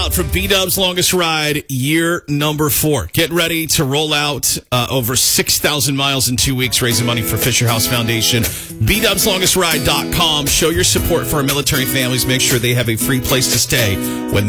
From B-Dub's Longest Ride, year number 4. Get ready to roll out over 6,000 miles in 2 weeks, raising money for Fisher House Foundation. BDubsLongestRide.com. Show your support for our military families. Make sure they have a free place to stay when